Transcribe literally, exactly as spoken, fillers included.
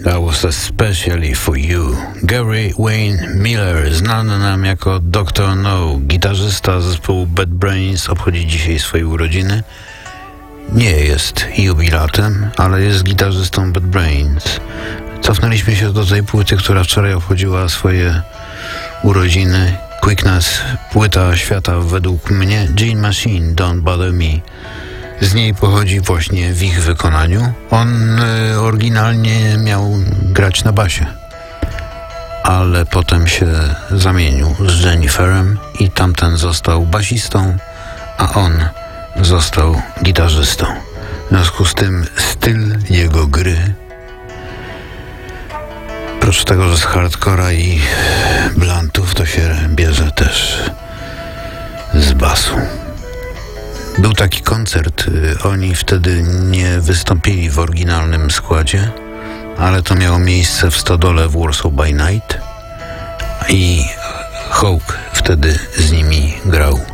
That was especially for you. Gary Wayne Miller, znany nam jako doktor No, gitarzysta zespołu Bad Brains, obchodzi dzisiaj swoje urodziny. Nie jest jubilatem, ale jest gitarzystą Bad Brains. Cofnęliśmy się do tej płyty, która wczoraj obchodziła swoje urodziny. Quickness, płyta świata według mnie. Gene Machine, Don't Bother Me. Z niej pochodzi właśnie w ich wykonaniu. On y, oryginalnie miał grać na basie, ale potem się zamienił z Jenniferem i tamten został basistą, a on został gitarzystą. W związku z tym styl jego gry, oprócz tego, że z hardcora i blantów, to się bierze też z basu. Był taki koncert, oni wtedy nie wystąpili w oryginalnym składzie, ale to miało miejsce w Stodole w Warsaw by Night i Hawk wtedy z nimi grał.